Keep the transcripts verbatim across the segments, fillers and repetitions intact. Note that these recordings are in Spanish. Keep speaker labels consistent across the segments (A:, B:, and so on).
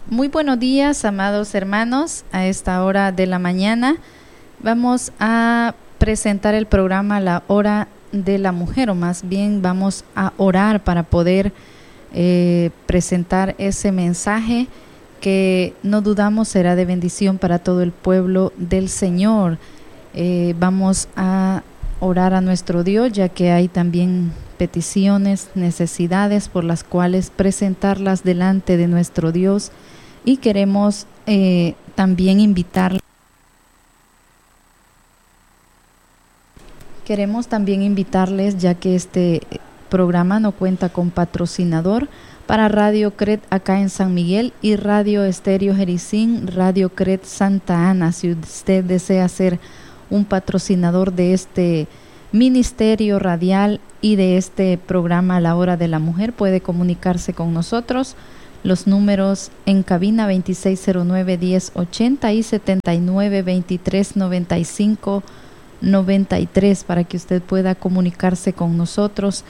A: Muy buenos días, amados hermanos. A esta hora de la mañana vamos a presentar el programa La Hora de la Mujer, o más bien vamos a orar para poder eh, presentar ese mensaje que no dudamos será de bendición para todo el pueblo del Señor. Eh, vamos a orar a nuestro Dios, ya que hay también peticiones, necesidades por las cuales presentarlas delante de nuestro Dios, y queremos eh, también invitar queremos también invitarles, ya que este programa no cuenta con patrocinador, para Radio Cret acá en San Miguel y Radio Estéreo Jericín, Radio Cret Santa Ana. Si usted desea ser un patrocinador de este ministerio radial y de este programa La Hora de la Mujer, puede comunicarse con nosotros. Los números en cabina veintiséis cero nueve, diez ochenta y setenta y nueve, veintitrés noventa y cinco, noventa y tres, para que usted pueda comunicarse con nosotros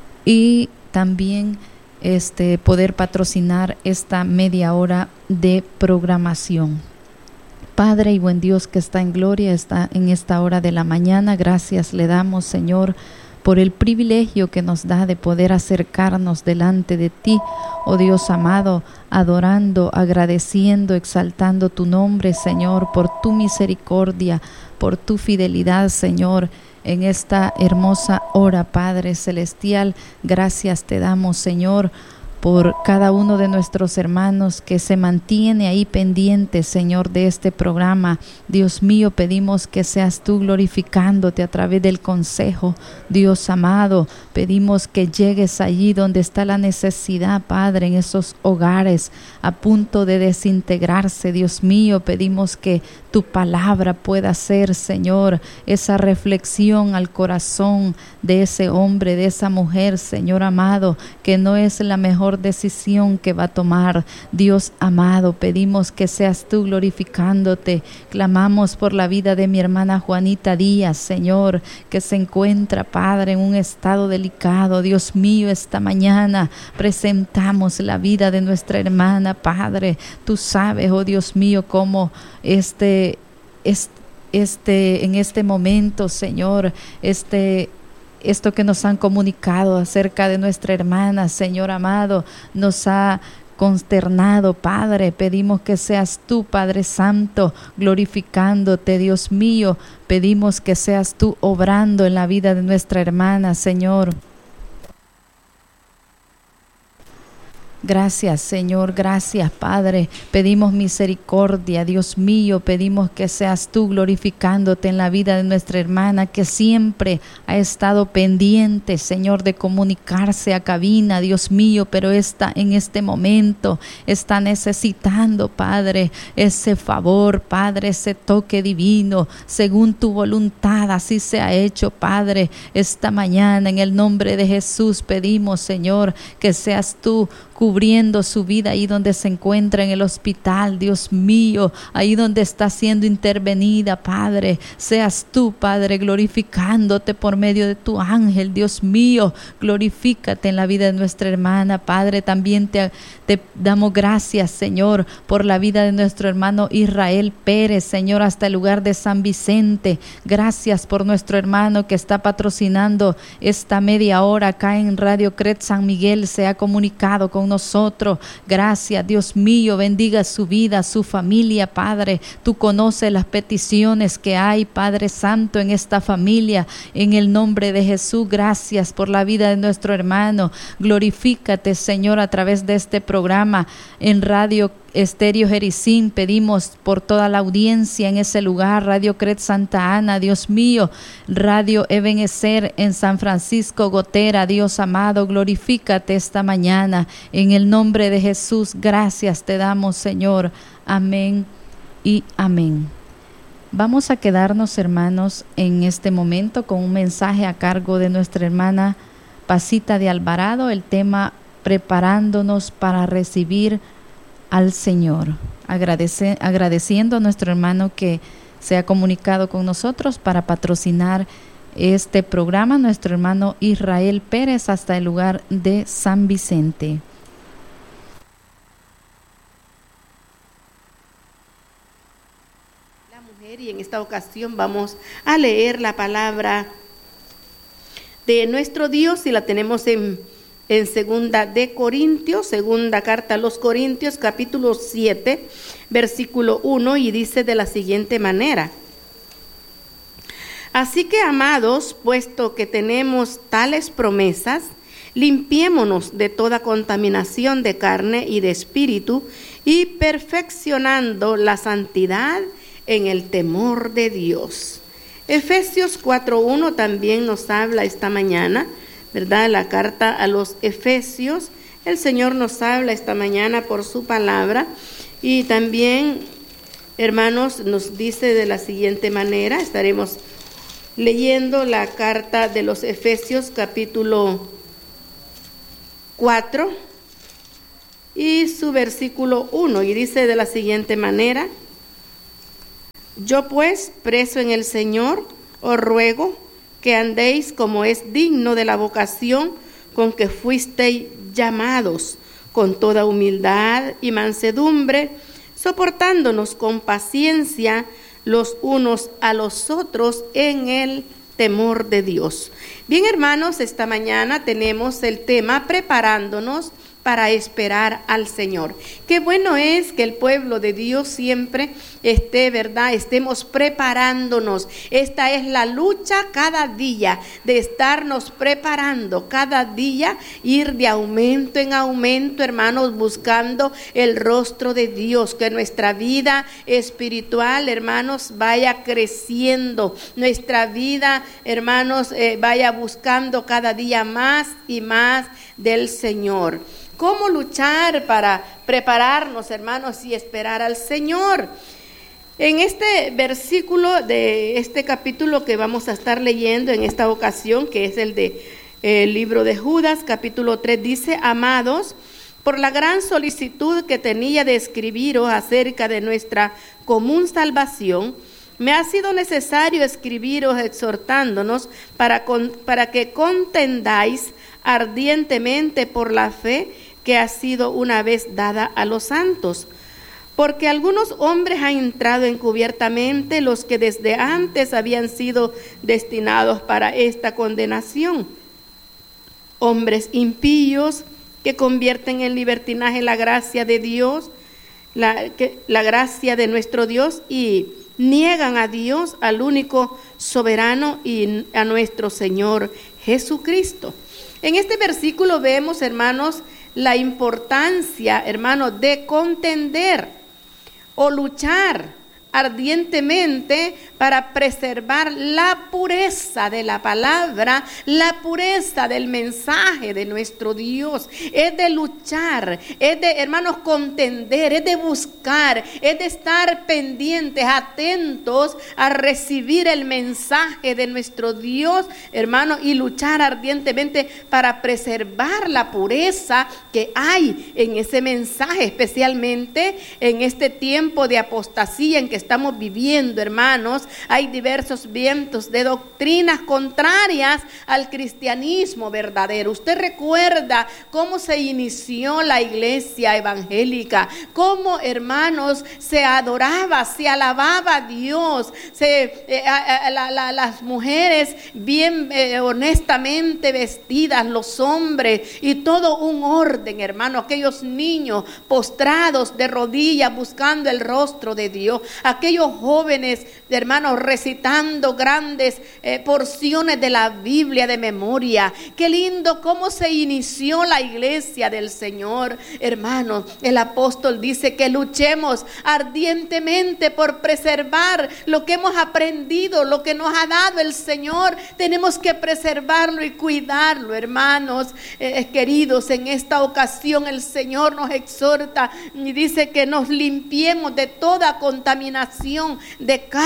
A: y también este, poder patrocinar esta media hora de programación. Padre y buen Dios que está en gloria, está en esta hora de la mañana, gracias le damos, Señor, por el privilegio que nos da de poder acercarnos delante de ti, oh Dios amado, adorando, agradeciendo, exaltando tu nombre, Señor, por tu misericordia, por tu fidelidad, Señor, en esta hermosa hora, Padre celestial. Gracias te damos, Señor, por cada uno de nuestros hermanos que se mantiene ahí pendiente, Señor, de este programa. Dios mío, pedimos que seas tú glorificándote a través del consejo. Dios amado, pedimos que llegues allí donde está la necesidad, Padre, en esos hogares a punto de desintegrarse. Dios mío, pedimos que tu palabra pueda ser, Señor, esa reflexión al corazón de ese hombre, de esa mujer, Señor amado, que no es la mejor decisión que va a tomar. Dios amado, pedimos que seas tú glorificándote. Clamamos por la vida de mi hermana Juanita Díaz, Señor, que se encuentra, Padre, en un estado delicado. Dios mío, esta mañana presentamos la vida de nuestra hermana, Padre. Tú sabes, oh Dios mío, cómo este, este, este en este momento, Señor, este Esto que nos han comunicado acerca de nuestra hermana, Señor amado, nos ha consternado, Padre. Pedimos que seas tú, Padre Santo, glorificándote, Dios mío. Pedimos que seas tú obrando en la vida de nuestra hermana, Señor. Gracias, Señor, gracias, Padre. Pedimos misericordia, Dios mío. Pedimos que seas tú glorificándote en la vida de nuestra hermana, que siempre ha estado pendiente, Señor, de comunicarse a cabina, Dios mío, pero está en este momento, está necesitando, Padre, ese favor, Padre, ese toque divino, según tu voluntad. Así se ha hecho, Padre. Esta mañana, en el nombre de Jesús, pedimos, Señor, que seas tú cubriendo su vida ahí donde se encuentra en el hospital, Dios mío, ahí donde está siendo intervenida, Padre. Seas tú, Padre, glorificándote por medio de tu ángel, Dios mío. Glorifícate en la vida de nuestra hermana, Padre. También te, te damos gracias, Señor, por la vida de nuestro hermano Israel Pérez, Señor, hasta el lugar de San Vicente. Gracias por nuestro hermano que está patrocinando esta media hora acá en Radio Cret San Miguel. Se ha comunicado con nosotros. Gracias, Dios mío. Bendiga su vida, su familia, Padre. Tú conoces las peticiones que hay, Padre Santo, en esta familia. En el nombre de Jesús, gracias por la vida de nuestro hermano. Glorifícate, Señor, a través de este programa en Radio Estéreo Jericín. Pedimos por toda la audiencia en ese lugar, Radio Cret Santa Ana, Dios mío, Radio Ebenezer en San Francisco Gotera. Dios amado, glorifícate esta mañana en el nombre de Jesús. Gracias te damos, Señor. Amén y amén. Vamos a quedarnos, hermanos, en este momento con un mensaje a cargo de nuestra hermana Pasita de Alvarado, el tema preparándonos para recibir al Señor. Agradece, agradeciendo a nuestro hermano que se ha comunicado con nosotros para patrocinar este programa, nuestro hermano Israel Pérez, hasta el lugar de San Vicente.
B: mujer, y en esta ocasión vamos a leer la palabra de nuestro Dios, y la tenemos en, en segunda de Corintios, segunda carta a los Corintios, capítulo siete, versículo uno, y dice de la siguiente manera: así que, amados, puesto que tenemos tales promesas, limpiémonos de toda contaminación de carne y de espíritu, y perfeccionando la santidad en el temor de Dios. Efesios cuatro uno también nos habla esta mañana, ¿verdad? La carta a los Efesios, el Señor nos habla esta mañana por su palabra, y también, hermanos, nos dice de la siguiente manera. Estaremos leyendo la carta de los Efesios, capítulo cuatro y su versículo uno, y dice de la siguiente manera: yo pues, preso en el Señor, os ruego que andéis como es digno de la vocación con que fuisteis llamados, con toda humildad y mansedumbre, soportándonos con paciencia los unos a los otros en el temor de Dios. Bien, hermanos, esta mañana tenemos el tema preparándonos para esperar al Señor. Qué bueno es que el pueblo de Dios siempre esté, ¿verdad? Estemos preparándonos. Esta es la lucha cada día, de estarnos preparando cada día, ir de aumento en aumento, hermanos, buscando el rostro de Dios, que nuestra vida espiritual, hermanos, vaya creciendo, nuestra vida, hermanos, eh, vaya buscando cada día más y más del Señor. ¿Cómo luchar para prepararnos, hermanos, y esperar al Señor? En este versículo de este capítulo que vamos a estar leyendo en esta ocasión, que es el de eh, el libro de Judas, capítulo tres, dice: amados, por la gran solicitud que tenía de escribiros acerca de nuestra común salvación, me ha sido necesario escribiros exhortándonos para, con, para que contendáis ardientemente por la fe que ha sido una vez dada a los santos. Porque algunos hombres han entrado encubiertamente, los que desde antes habían sido destinados para esta condenación. Hombres impíos que convierten en libertinaje la gracia de Dios, la, que, la gracia de nuestro Dios, y niegan a Dios, al único soberano, y a nuestro Señor Jesucristo. En este versículo vemos, hermanos, la importancia, hermanos, de contender o luchar ardientemente para preservar la pureza de la palabra, la pureza del mensaje de nuestro Dios. Es de luchar, es de, hermanos, contender, es de buscar, es de estar pendientes, atentos a recibir el mensaje de nuestro Dios, hermanos, y luchar ardientemente para preservar la pureza que hay en ese mensaje, especialmente en este tiempo de apostasía en que estamos viviendo, hermanos. Hay diversos vientos de doctrinas contrarias al cristianismo verdadero. Usted recuerda cómo se inició la iglesia evangélica, cómo, hermanos, se adoraba, se alababa a Dios, se, eh, a, a, la, la, las mujeres bien eh, honestamente vestidas, los hombres, y todo un orden, hermano, aquellos niños postrados de rodillas buscando el rostro de Dios, aquellos jóvenes, hermanos, recitando grandes eh, porciones de la Biblia de memoria. Qué lindo cómo se inició la iglesia del Señor, hermanos. El apóstol dice que luchemos ardientemente por preservar lo que hemos aprendido, lo que nos ha dado el Señor. Tenemos que preservarlo y cuidarlo, hermanos eh, queridos. En esta ocasión el Señor nos exhorta y dice que nos limpiemos de toda contaminación de carne y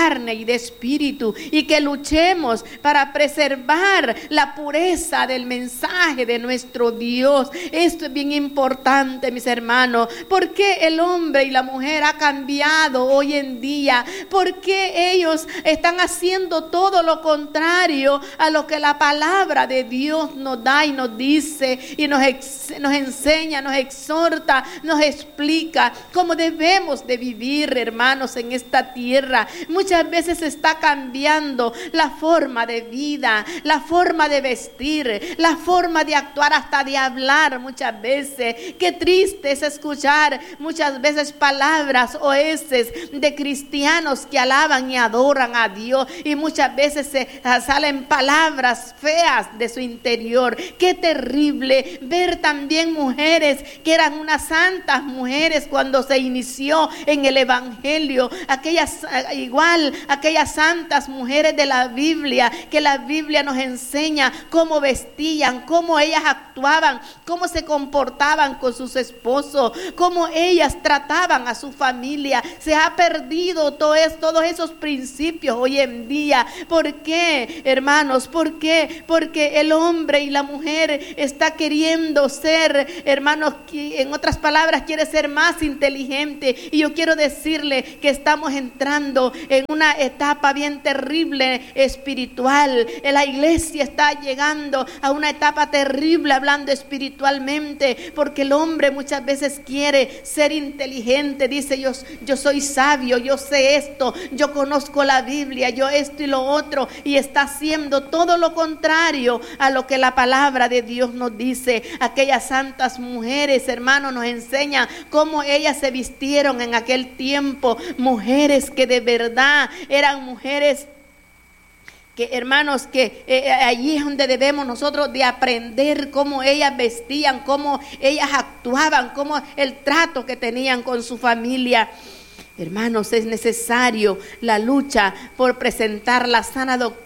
B: de espíritu, y que luchemos para preservar la pureza del mensaje de nuestro Dios. Esto es bien importante, mis hermanos. ¿Por qué el hombre y la mujer ha cambiado hoy en día? ¿Por qué ellos están haciendo todo lo contrario a lo que la palabra de Dios nos da y nos dice y nos, ex, nos enseña, nos exhorta, nos explica cómo debemos de vivir, hermanos, en esta tierra? Muchas veces está cambiando la forma de vida, la forma de vestir, la forma de actuar, hasta de hablar muchas veces. Qué triste es escuchar muchas veces palabras o eses de cristianos que alaban y adoran a Dios, y muchas veces se salen palabras feas de su interior. Qué terrible ver también mujeres que eran unas santas mujeres cuando se inició en el evangelio, aquellas igual, aquellas santas mujeres de la Biblia, que la Biblia nos enseña cómo vestían, cómo ellas actuaban, cómo se comportaban con sus esposos, cómo ellas trataban a su familia. Se ha perdido todo es, todos esos principios hoy en día. ¿Por qué, hermanos? ¿Por qué? Porque el hombre y la mujer está queriendo ser, hermanos, en otras palabras, quiere ser más inteligente. Y yo quiero decirle que estamos entrando en una etapa bien terrible espiritual. La iglesia está llegando a una etapa terrible hablando espiritualmente, porque el hombre muchas veces quiere ser inteligente. Dice: yo, yo soy sabio, yo sé esto, yo conozco la Biblia, yo esto y lo otro, y está haciendo todo lo contrario a lo que la palabra de Dios nos dice. Aquellas santas mujeres, hermanos, nos enseñan cómo ellas se vistieron en aquel tiempo, mujeres que de verdad eran mujeres que, hermanos, que eh, allí es donde debemos nosotros de aprender cómo ellas vestían, cómo ellas actuaban, cómo el trato que tenían con su familia. Hermanos, es necesario la lucha por presentar la sana doctrina.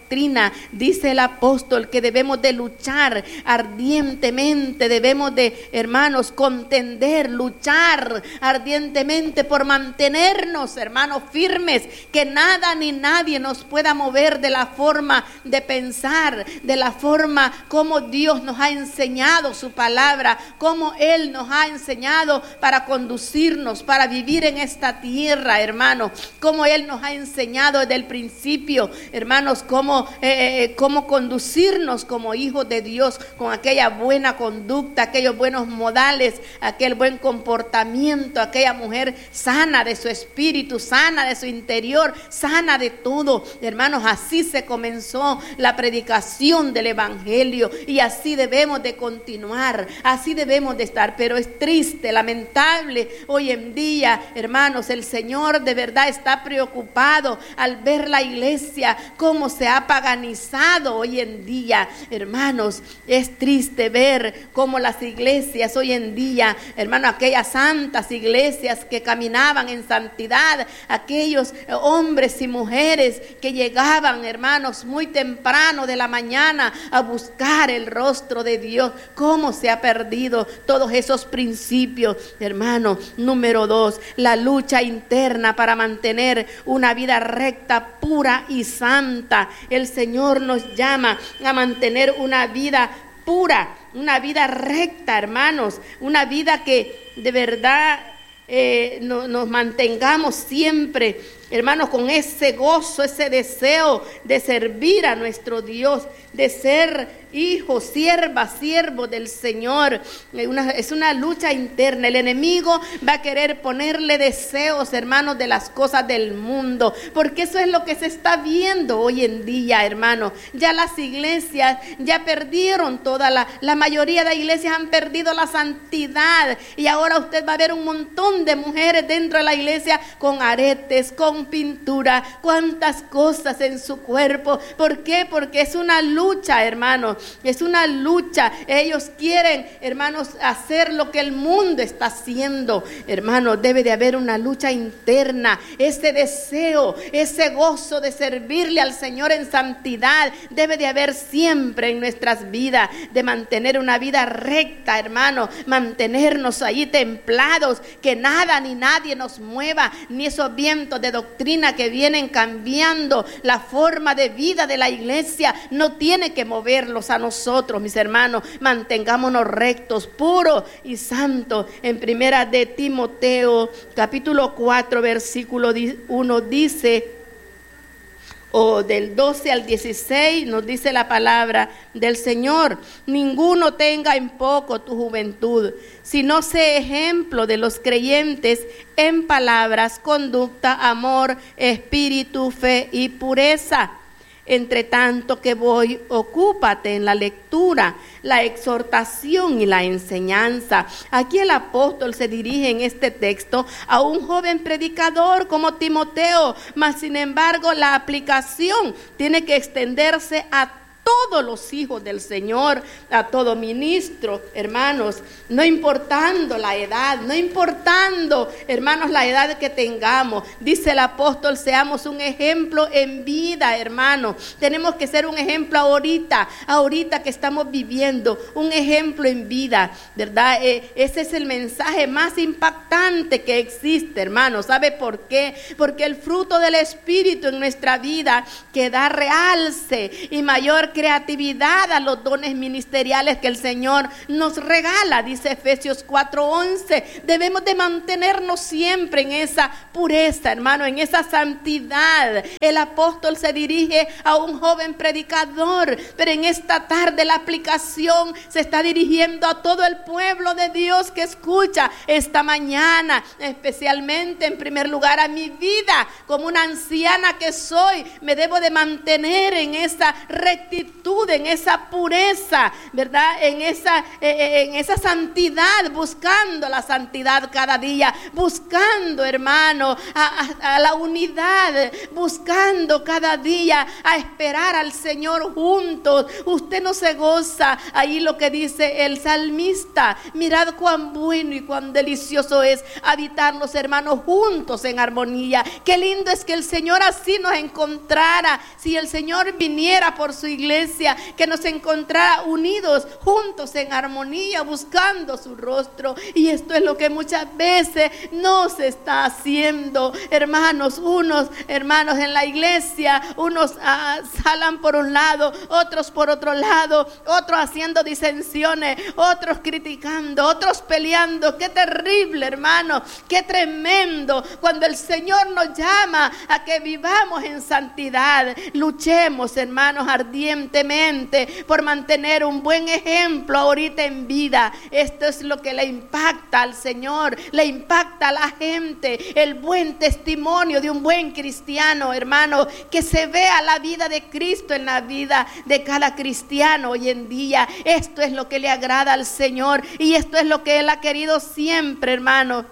B: Dice el apóstol que debemos de luchar ardientemente, debemos de, hermanos, contender, luchar ardientemente por mantenernos, hermanos, firmes, que nada ni nadie nos pueda mover de la forma de pensar, de la forma como Dios nos ha enseñado su palabra, como Él nos ha enseñado para conducirnos, para vivir en esta tierra, hermanos, como Él nos ha enseñado desde el principio, hermanos, cómo Eh, cómo conducirnos como hijos de Dios, con aquella buena conducta, aquellos buenos modales, aquel buen comportamiento, aquella mujer sana de su espíritu, sana de su interior, sana de todo. Hermanos, así se comenzó la predicación del evangelio, y así debemos de continuar, así debemos de estar. Pero es triste, lamentable hoy en día, hermanos, el Señor de verdad está preocupado al ver la iglesia cómo se ha paganizado hoy en día. Hermanos, es triste ver cómo las iglesias hoy en día, hermanos, aquellas santas iglesias que caminaban en santidad, aquellos hombres y mujeres que llegaban, hermanos, muy temprano de la mañana a buscar el rostro de Dios, cómo se ha perdido todos esos principios. Hermanos, número dos, la lucha interna para mantener una vida recta, pura y santa. El Señor nos llama a mantener una vida pura, una vida recta, hermanos, una vida que de verdad eh, no, nos mantengamos siempre, hermanos, con ese gozo, ese deseo de servir a nuestro Dios, de ser hijo, sierva, siervo del Señor. Una, es una lucha interna. El enemigo va a querer ponerle deseos, hermanos, de las cosas del mundo, porque eso es lo que se está viendo hoy en día, hermanos. Ya las iglesias ya perdieron toda la, la mayoría de iglesias han perdido la santidad, y ahora usted va a ver un montón de mujeres dentro de la iglesia con aretes, con pintura, cuántas cosas en su cuerpo. ¿Por qué? Porque es una lucha, hermanos. Es una lucha. Ellos quieren, hermanos, hacer lo que el mundo está haciendo. Hermanos, debe de haber una lucha interna. Ese deseo, ese gozo de servirle al Señor en santidad debe de haber siempre en nuestras vidas, de mantener una vida recta, hermanos, mantenernos ahí templados, que nada ni nadie nos mueva, ni esos vientos de doctrina doctrina que vienen cambiando la forma de vida de la iglesia no tiene que moverlos a nosotros, mis hermanos. Mantengámonos rectos, puros y santos. En primera de Timoteo, capítulo cuatro, versículo uno dice, o del doce al dieciséis, nos dice la palabra del Señor: ninguno tenga en poco tu juventud, sino sé ejemplo de los creyentes en palabras, conducta, amor, espíritu, fe y pureza. Entre tanto que voy, ocúpate en la lectura, la exhortación y la enseñanza. Aquí el apóstol se dirige en este texto a un joven predicador como Timoteo, mas sin embargo la aplicación tiene que extenderse a todos los hijos del Señor, a todo ministro, hermanos, no importando la edad, no importando, hermanos, la edad que tengamos. Dice el apóstol, seamos un ejemplo en vida, hermanos. Tenemos que ser un ejemplo ahorita, ahorita que estamos viviendo, un ejemplo en vida, ¿verdad? Eh, ese es el mensaje más impactante que existe, hermanos. ¿Sabe por qué? Porque el fruto del Espíritu en nuestra vida que da realce y mayor creatividad a los dones ministeriales que el Señor nos regala, dice Efesios cuatro once. Debemos de mantenernos siempre en esa pureza, hermano, en esa santidad. El apóstol se dirige a un joven predicador, pero en esta tarde la aplicación se está dirigiendo a todo el pueblo de Dios que escucha esta mañana, especialmente en primer lugar a mi vida. Como una anciana que soy, me debo de mantener en esa rectitud, en esa pureza, ¿verdad? En esa, eh, en esa santidad, buscando la santidad cada día, buscando, hermano, a, a, a la unidad, buscando cada día a esperar al Señor juntos. Usted no se goza. Ahí lo que dice el salmista: mirad cuán bueno y cuán delicioso es habitar los hermanos juntos en armonía. Qué lindo es que el Señor así nos encontrara. Si el Señor viniera por su iglesia, que nos encontrara unidos, juntos en armonía, buscando su rostro. Y esto es lo que muchas veces no se está haciendo, hermanos. Unos hermanos en la iglesia, unos uh, salan por un lado, otros por otro lado, otros haciendo disensiones, otros criticando, otros peleando. Qué terrible, hermano, qué tremendo. Cuando el Señor nos llama a que vivamos en santidad, luchemos, hermanos, ardientemente por mantener un buen ejemplo ahorita en vida. Esto es lo que le impacta al Señor, le impacta a la gente, el buen testimonio de un buen cristiano, hermano, que se vea la vida de Cristo en la vida de cada cristiano hoy en día. Esto es lo que le agrada al Señor y esto es lo que Él ha querido siempre, hermano.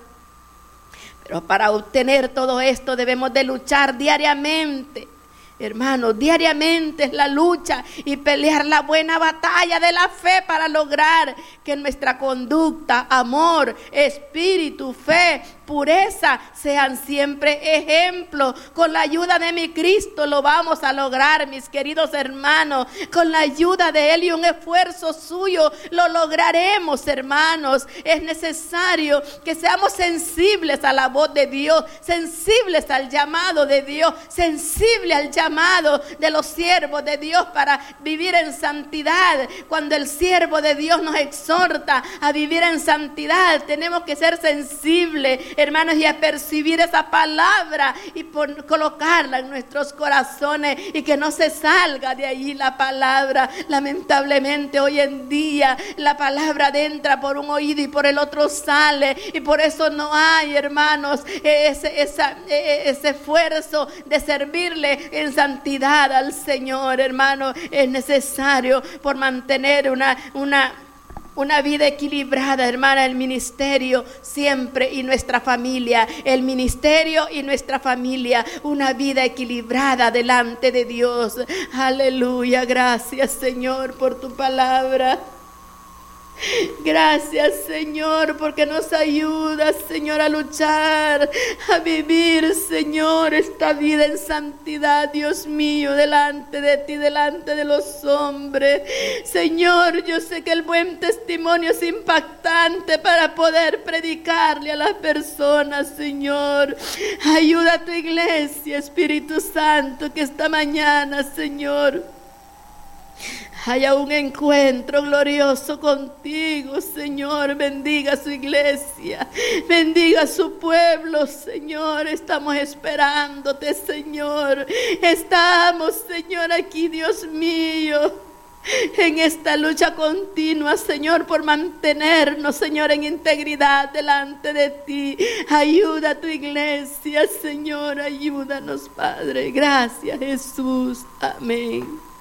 B: Pero para obtener todo esto debemos de luchar diariamente. Hermanos, diariamente es la lucha y pelear la buena batalla de la fe para lograr que nuestra conducta, amor, espíritu, fe, pureza sean siempre ejemplo. Con la ayuda de mi Cristo lo vamos a lograr, mis queridos hermanos. Con la ayuda de Él y un esfuerzo suyo lo lograremos, hermanos. Es necesario que seamos sensibles a la voz de Dios, sensibles al llamado de Dios, sensibles al llamado de los siervos de Dios para vivir en santidad. Cuando el siervo de Dios nos exhorta a vivir en santidad, tenemos que ser sensibles, hermanos, y a percibir esa palabra y por, colocarla en nuestros corazones y que no se salga de ahí la palabra. Lamentablemente hoy en día la palabra entra por un oído y por el otro sale, y por eso no hay, hermanos, ese, esa, ese esfuerzo de servirle en santidad al Señor, hermano. Es necesario por mantener una, una, una vida equilibrada, hermana, el ministerio siempre y nuestra familia, el ministerio y nuestra familia, una vida equilibrada delante de Dios. Aleluya, gracias, Señor, por tu palabra. Gracias, Señor, porque nos ayudas, Señor, a luchar, a vivir, Señor, esta vida en santidad, Dios mío, delante de ti, delante de los hombres. Señor, yo sé que el buen testimonio es impactante para poder predicarle a las personas, Señor. Ayuda a tu iglesia, Espíritu Santo, que esta mañana, Señor, haya un encuentro glorioso contigo, Señor. Bendiga a su iglesia, bendiga a su pueblo, Señor. Estamos esperándote, Señor. Estamos, Señor, aquí, Dios mío, en esta lucha continua, Señor, por mantenernos, Señor, en integridad delante de ti. Ayuda a tu iglesia, Señor. Ayúdanos, Padre. Gracias, Jesús. Amén.